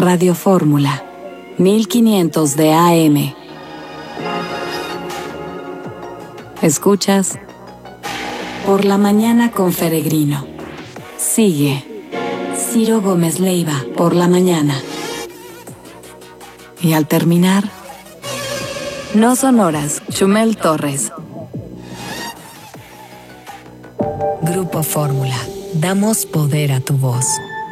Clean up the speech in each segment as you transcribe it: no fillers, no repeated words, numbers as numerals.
Radio Fórmula, 1500 de AM. Escuchas Por la Mañana con Feregrino. Sigue Ciro Gómez Leiva por la mañana. Y al terminar, No Sonoras, Chumel Torres. Grupo Fórmula. Damos poder a tu voz.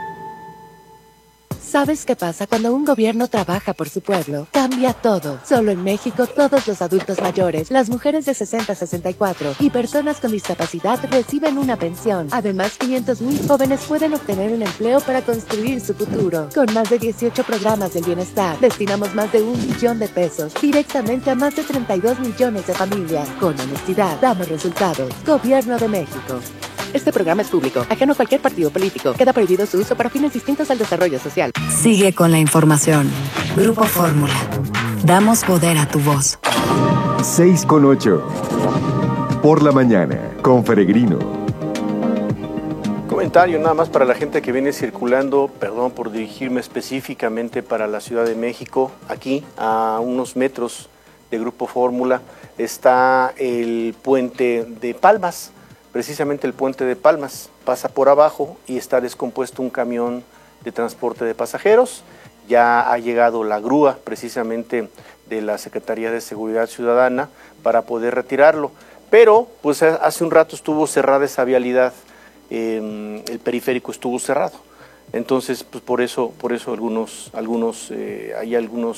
¿Sabes qué pasa cuando un gobierno trabaja por su pueblo? Cambia todo. Solo en México, todos los adultos mayores, las mujeres de 60 a 64 y personas con discapacidad reciben una pensión. Además, 500,000 jóvenes pueden obtener un empleo para construir su futuro. Con más de 18 programas del bienestar, destinamos más de 1 billón de pesos directamente a más de 32 millones de familias. Con honestidad, damos resultados. Gobierno de México. Este programa es público, ajeno a cualquier partido político. Queda prohibido su uso para fines distintos al desarrollo social. Sigue con la información. Grupo Fórmula. Damos poder a tu voz. 6:08. Por la mañana, con Feregrino. Comentario nada más para la gente que viene circulando, perdón por dirigirme específicamente para la Ciudad de México. Aquí, a unos metros de Grupo Fórmula, está el puente de Palmas. Precisamente el puente de Palmas pasa por abajo y está descompuesto un camión de transporte de pasajeros. Ya ha llegado la grúa precisamente de la Secretaría de Seguridad Ciudadana para poder retirarlo. Pero pues hace un rato estuvo cerrada esa vialidad, el periférico estuvo cerrado. Entonces pues por eso hay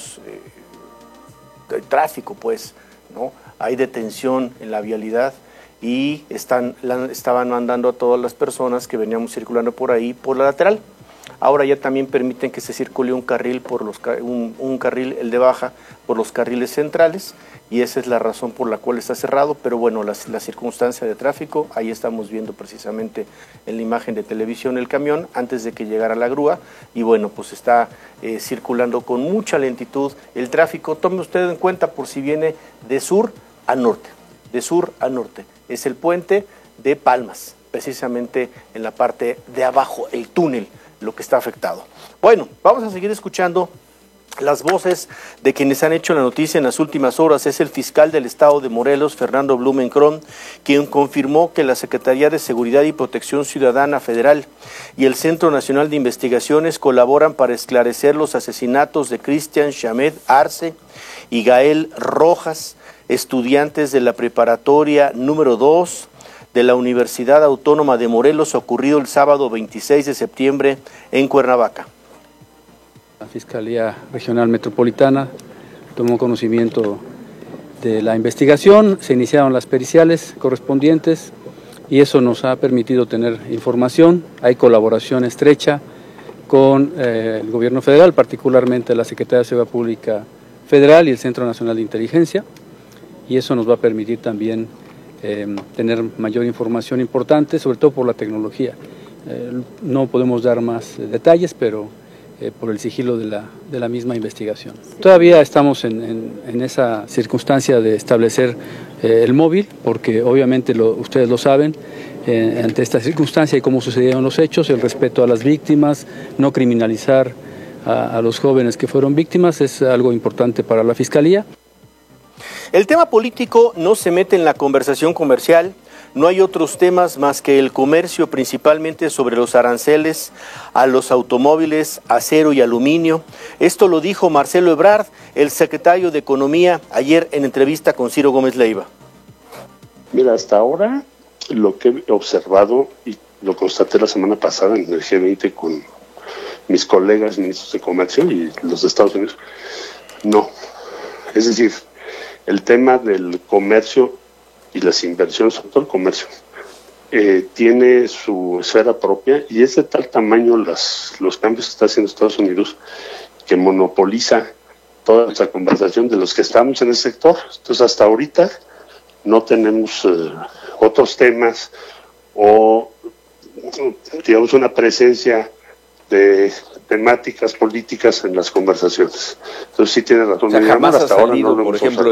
tráfico, pues, ¿no? Hay detención en la vialidad. Y estaban mandando a todas las personas que veníamos circulando por ahí por la lateral. Ahora ya también permiten que se circule un carril, un carril, el de baja, por los carriles centrales, y esa es la razón por la cual está cerrado. Pero bueno, la circunstancia de tráfico, ahí estamos viendo precisamente en la imagen de televisión el camión antes de que llegara la grúa, y bueno, pues está circulando con mucha lentitud el tráfico. Tome usted en cuenta por si viene de sur a norte, es el puente de Palmas, precisamente en la parte de abajo, el túnel, lo que está afectado. Bueno, vamos a seguir escuchando las voces de quienes han hecho la noticia en las últimas horas. Es el fiscal del estado de Morelos, Fernando Blumenkron, quien confirmó que la Secretaría de Seguridad y Protección Ciudadana Federal y el Centro Nacional de Investigaciones colaboran para esclarecer los asesinatos de Cristian Shamed Arce y Gael Rojas, estudiantes de la preparatoria número 2 de la Universidad Autónoma de Morelos, ocurrido el sábado 26 de septiembre en Cuernavaca. La Fiscalía Regional Metropolitana tomó conocimiento de la investigación, se iniciaron las periciales correspondientes y eso nos ha permitido tener información. Hay colaboración estrecha con el Gobierno Federal, particularmente la Secretaría de Seguridad Pública Federal y el Centro Nacional de Inteligencia, y eso nos va a permitir también tener mayor información importante, sobre todo por la tecnología. No podemos dar más detalles, pero por el sigilo de la misma investigación. Todavía estamos en esa circunstancia de establecer el móvil, porque obviamente ustedes lo saben, ante esta circunstancia y cómo sucedieron los hechos, el respeto a las víctimas, no criminalizar a los jóvenes que fueron víctimas es algo importante para la Fiscalía. El tema político no se mete en la conversación comercial, no hay otros temas más que el comercio, principalmente sobre los aranceles a los automóviles, acero y aluminio. Esto lo dijo Marcelo Ebrard, el secretario de Economía, ayer en entrevista con Ciro Gómez Leiva. Mira, hasta ahora lo que he observado y lo constaté la semana pasada en el G20 con mis colegas ministros de Comercio y los de Estados Unidos, no. Es decir, el tema del comercio y las inversiones, sobre todo el comercio, tiene su esfera propia y es de tal tamaño los cambios que está haciendo Estados Unidos que monopoliza toda esa conversación de los que estamos en el sector. Entonces, hasta ahorita no tenemos otros temas o, digamos, una presencia de temáticas políticas en las conversaciones. Entonces sí tiene razón. O sea, jamás ha salido, no por ejemplo,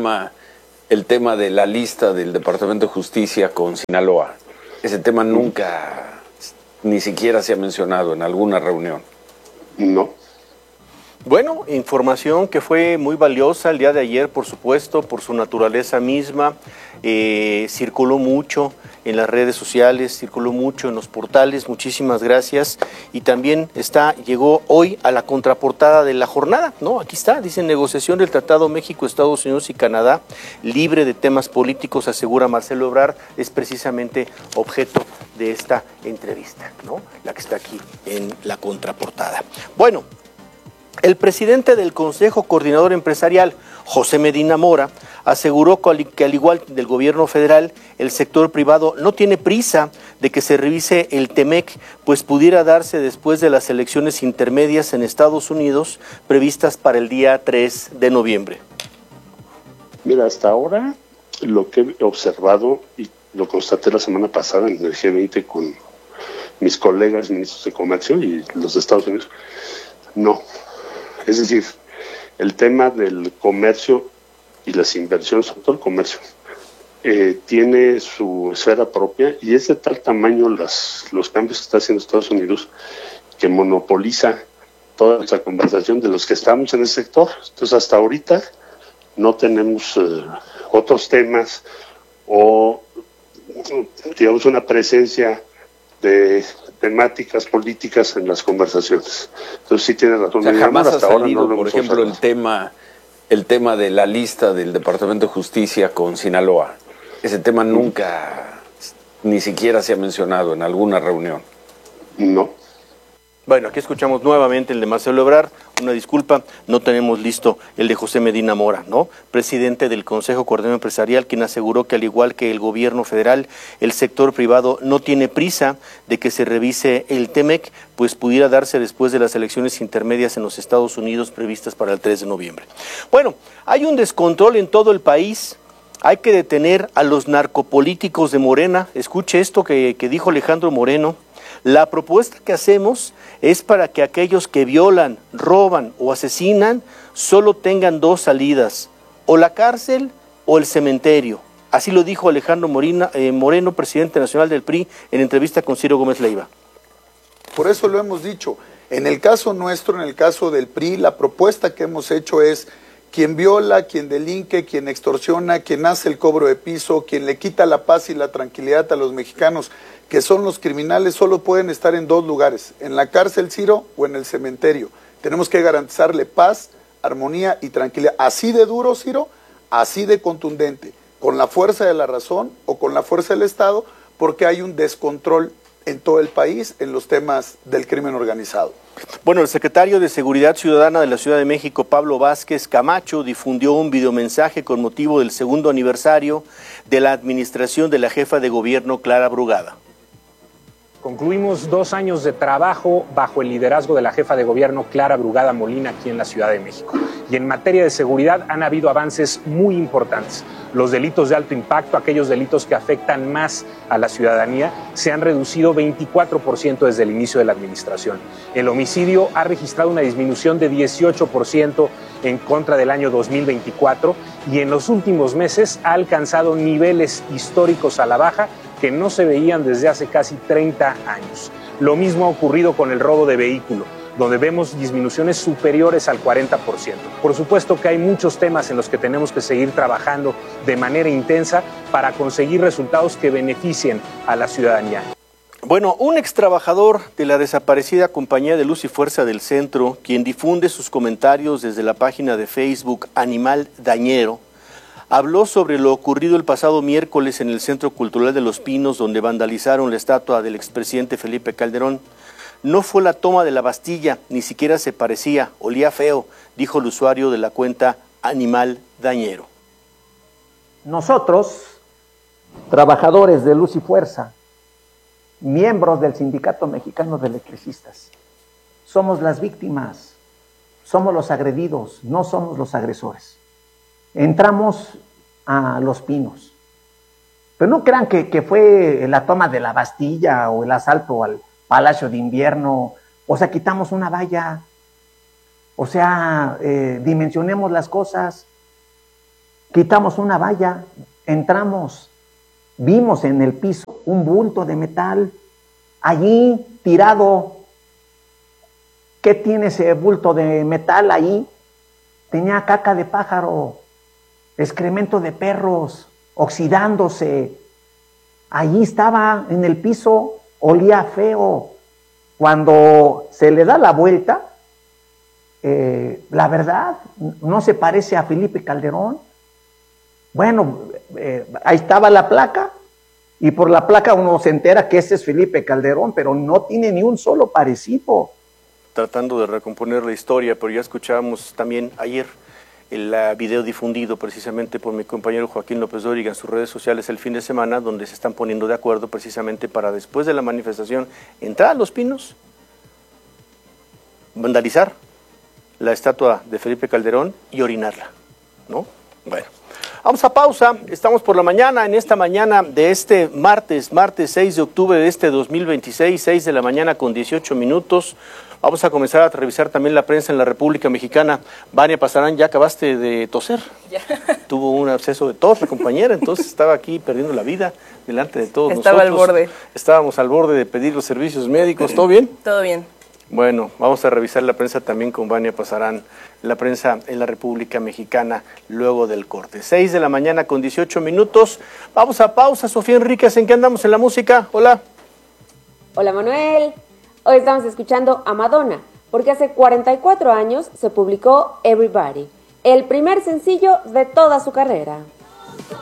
el tema de la lista del Departamento de Justicia con Sinaloa. Ese tema nunca, ni siquiera se ha mencionado en alguna reunión. No. Bueno, información que fue muy valiosa el día de ayer, por supuesto, por su naturaleza misma. Circuló mucho en las redes sociales, circuló mucho en los portales. Muchísimas gracias. Y también llegó hoy a la contraportada de la jornada, ¿no? Aquí está, dice: negociación del Tratado México, Estados Unidos y Canadá, libre de temas políticos, asegura Marcelo Ebrard. Es precisamente objeto de esta entrevista, ¿no? La que está aquí en la contraportada. Bueno, el presidente del Consejo Coordinador Empresarial, José Medina Mora, aseguró que al igual del gobierno federal, el sector privado no tiene prisa de que se revise el TEMEC, pues pudiera darse después de las elecciones intermedias en Estados Unidos previstas para el día 3 de noviembre. Mira, hasta ahora lo que he observado y lo constaté la semana pasada en el G20 con mis colegas ministros de Comercio y los de Estados Unidos, no. Es decir, el tema del comercio y las inversiones, sobre todo el comercio, tiene su esfera propia y es de tal tamaño los cambios que está haciendo Estados Unidos que monopoliza toda esa conversación de los que estamos en el sector. Entonces, hasta ahorita no tenemos otros temas o, digamos, una presencia de temáticas políticas en las conversaciones. Entonces sí tiene razón. O sea, jamás ha salido, ahora no por ejemplo, el tema de la lista del Departamento de Justicia con Sinaloa. Ese tema nunca, ni siquiera se ha mencionado en alguna reunión. No. Bueno, aquí escuchamos nuevamente el de Marcelo Ebrard. Una disculpa, no tenemos listo el de José Medina Mora, ¿no? Presidente del Consejo Coordinador Empresarial, quien aseguró que al igual que el gobierno federal, el sector privado no tiene prisa de que se revise el TEMEC, pues pudiera darse después de las elecciones intermedias en los Estados Unidos previstas para el 3 de noviembre. Bueno, hay un descontrol en todo el país. Hay que detener a los narcopolíticos de Morena. Escuche esto que dijo Alejandro Moreno. La propuesta que hacemos es para que aquellos que violan, roban o asesinan solo tengan dos salidas, o la cárcel o el cementerio. Así lo dijo Alejandro Moreno, presidente nacional del PRI, en entrevista con Ciro Gómez Leiva. Por eso lo hemos dicho. En el caso nuestro, en el caso del PRI, la propuesta que hemos hecho es: quien viola, quien delinque, quien extorsiona, quien hace el cobro de piso, quien le quita la paz y la tranquilidad a los mexicanos, que son los criminales, solo pueden estar en dos lugares: en la cárcel, Ciro, o en el cementerio. Tenemos que garantizarle paz, armonía y tranquilidad. Así de duro, Ciro, así de contundente, con la fuerza de la razón o con la fuerza del Estado, porque hay un descontrol en todo el país en los temas del crimen organizado. Bueno, el secretario de Seguridad Ciudadana de la Ciudad de México, Pablo Vázquez Camacho, difundió un videomensaje con motivo del 2º aniversario de la administración de la jefa de gobierno, Clara Brugada. Concluimos 2 años de trabajo bajo el liderazgo de la jefa de gobierno, Clara Brugada Molina, aquí en la Ciudad de México. Y en materia de seguridad han habido avances muy importantes. Los delitos de alto impacto, aquellos delitos que afectan más a la ciudadanía, se han reducido 24% desde el inicio de la administración. El homicidio ha registrado una disminución de 18% en contra del año 2024 y en los últimos meses ha alcanzado niveles históricos a la baja que no se veían desde hace casi 30 años. Lo mismo ha ocurrido con el robo de vehículo, donde vemos disminuciones superiores al 40%. Por supuesto que hay muchos temas en los que tenemos que seguir trabajando de manera intensa para conseguir resultados que beneficien a la ciudadanía. Bueno, un extrabajador de la desaparecida Compañía de Luz y Fuerza del Centro, quien difunde sus comentarios desde la página de Facebook Animal Dañero, habló sobre lo ocurrido el pasado miércoles en el Centro Cultural de Los Pinos, donde vandalizaron la estatua del expresidente Felipe Calderón. No fue la toma de la Bastilla, ni siquiera se parecía, olía feo, dijo el usuario de la cuenta Animal Dañero. Nosotros, trabajadores de Luz y Fuerza, miembros del Sindicato Mexicano de Electricistas, somos las víctimas, somos los agredidos, no somos los agresores. Entramos a Los Pinos, pero no crean que fue la toma de la Bastilla o el asalto al Palacio de Invierno. O sea, quitamos una valla, o sea, dimensionemos las cosas, quitamos una valla, entramos, vimos en el piso un bulto de metal allí tirado, ¿Qué tiene ese bulto de metal ahí? Tenía caca de pájaro, excremento de perros, oxidándose. Allí estaba en el piso, olía feo. Cuando se le da la vuelta, la verdad, no se parece a Felipe Calderón. Bueno, ahí estaba la placa, y por la placa uno se entera que ese es Felipe Calderón, pero no tiene ni un solo parecido. Tratando de recomponer la historia, pero ya escuchábamos también ayer el video difundido precisamente por mi compañero Joaquín López Dóriga en sus redes sociales el fin de semana, donde se están poniendo de acuerdo precisamente para después de la manifestación entrar a Los Pinos, vandalizar la estatua de Felipe Calderón y orinarla, ¿no? Bueno, vamos a pausa, estamos por la mañana, en esta mañana de este martes 6 de octubre de este 2026, 6 de la mañana con 18 minutos. Vamos a comenzar a revisar también la prensa en la República Mexicana. Vania Pasarán, ya acabaste de toser. Ya. Tuvo un absceso de tos la compañera, entonces estaba aquí perdiendo la vida delante de todos nosotros. Estaba al borde. Estábamos al borde de pedir los servicios médicos. ¿Todo bien? Todo bien. Bueno, vamos a revisar la prensa también con Vania Pasarán, la prensa en la República Mexicana luego del corte. 6 de la mañana con 18 minutos. Vamos a pausa. Sofía Enríquez, ¿en qué andamos en la música? Hola. Hola, Manuel. Hoy estamos escuchando a Madonna, porque hace 44 años se publicó Everybody, el primer sencillo de toda su carrera.